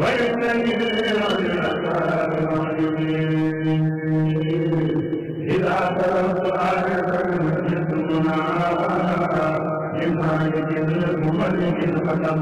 ويجتنب إذا تركت آية يسمعها مما يجد المملك القدم